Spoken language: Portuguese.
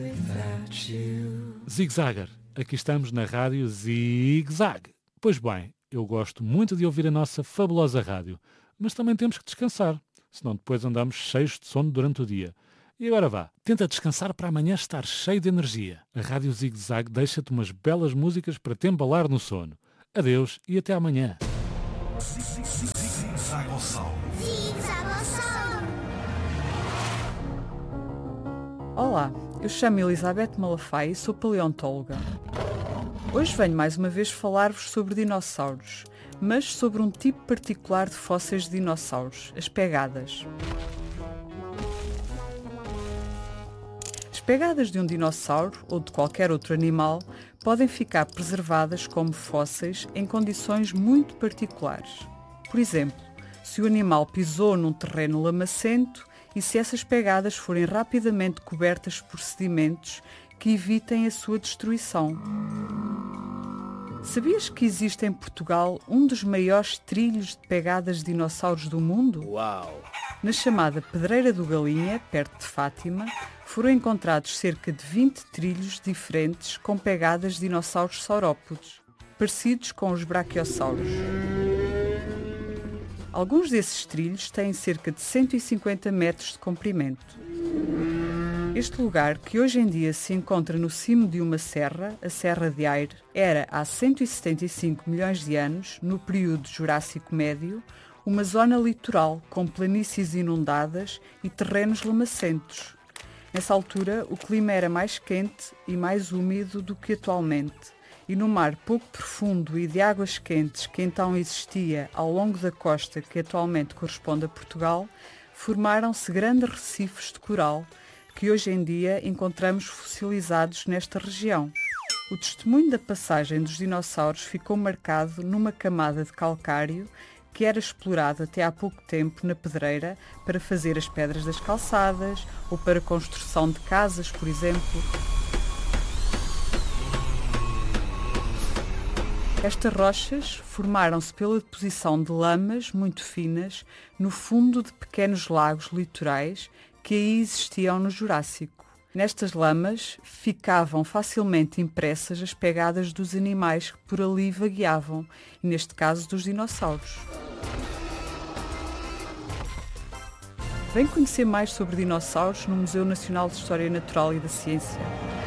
Zig-Zagger, aqui estamos na rádio Zig-Zag. Pois bem, eu gosto muito de ouvir a nossa fabulosa rádio, mas também temos que descansar, senão depois andamos cheios de sono durante o dia. E agora vá, tenta descansar para amanhã estar cheio de energia. A rádio Zig-Zag deixa-te umas belas músicas para te embalar no sono. Adeus e até amanhã. Olá, eu chamo-me Elizabeth Malafaia e sou paleontóloga. Hoje venho mais uma vez falar-vos sobre dinossauros, mas sobre um tipo particular de fósseis de dinossauros, as pegadas. As pegadas de um dinossauro ou de qualquer outro animal podem ficar preservadas como fósseis em condições muito particulares. Por exemplo, se o animal pisou num terreno lamacento e se essas pegadas forem rapidamente cobertas por sedimentos que evitem a sua destruição. Sabias que existe em Portugal um dos maiores trilhos de pegadas de dinossauros do mundo? Uau! Na chamada Pedreira do Galinha, perto de Fátima, foram encontrados cerca de 20 trilhos diferentes com pegadas de dinossauros saurópodes, parecidos com os braquiosauros. Alguns desses trilhos têm cerca de 150 metros de comprimento. Este lugar, que hoje em dia se encontra no cimo de uma serra, a Serra de Aire, era há 175 milhões de anos, no período Jurássico Médio, uma zona litoral com planícies inundadas e terrenos lamacentos. Nessa altura, o clima era mais quente e mais úmido do que atualmente, e no mar pouco profundo e de águas quentes que então existia ao longo da costa que atualmente corresponde a Portugal, formaram-se grandes recifes de coral que hoje em dia encontramos fossilizados nesta região. O testemunho da passagem dos dinossauros ficou marcado numa camada de calcário que era explorado até há pouco tempo na pedreira para fazer as pedras das calçadas ou para a construção de casas, por exemplo. Estas rochas formaram-se pela deposição de lamas muito finas no fundo de pequenos lagos litorais que aí existiam no Jurássico. Nestas lamas ficavam facilmente impressas as pegadas dos animais que por ali vagueavam, neste caso dos dinossauros. Vem conhecer mais sobre dinossauros no Museu Nacional de História Natural e da Ciência.